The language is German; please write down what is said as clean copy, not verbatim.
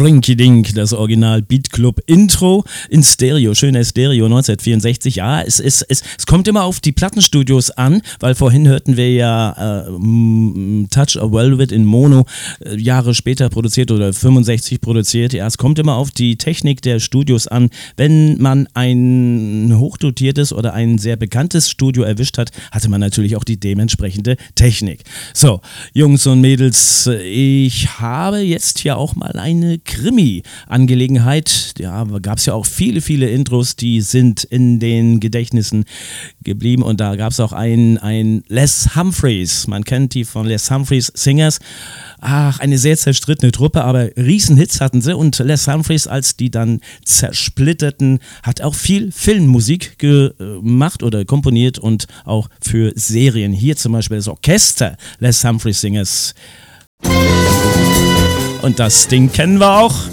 Rinky Dink, das Original Beat Club Intro in Stereo, schöner Stereo 1964. Ja, es kommt immer auf die Plattenstudios an, weil vorhin hörten wir ja Touch of Velvet in Mono, Jahre später produziert oder 65 produziert. Ja, es kommt immer auf die Technik der Studios an. Wenn man ein hochdotiertes oder ein sehr bekanntes Studio erwischt hat, hatte man natürlich auch die dementsprechende Technik. So, Jungs und Mädels, ich habe jetzt hier auch mal eine Krimi-Angelegenheit. Ja, gab es ja auch viele Intros, die sind in den Gedächtnissen geblieben und da gab es auch ein Les Humphreys. Man kennt die von Les Humphreys Singers. Ach, eine sehr zerstrittene Truppe, aber Riesenhits hatten sie und Les Humphreys, als die dann zersplitterten, hat auch viel Filmmusik gemacht oder komponiert und auch für Serien. Hier zum Beispiel das Orchester Les Humphreys Singers. Und das Ding kennen wir auch.